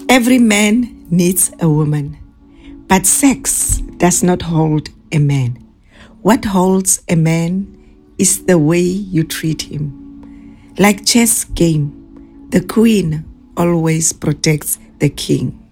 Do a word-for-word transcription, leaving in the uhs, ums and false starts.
Every man needs a woman, but sex does not hold a man. What holds a man is the way you treat him. Like chess game, the queen always protects the king.